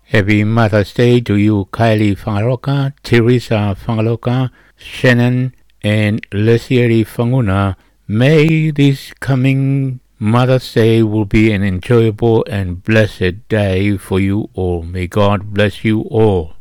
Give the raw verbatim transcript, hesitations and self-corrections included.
Happy Mother's Day to you, Kylie Fangaloka, Teresa Fangaloka, Shannon, and Lesieri Fanguna. May this coming Mother's Day will be an enjoyable and blessed day for you all. May God bless you all.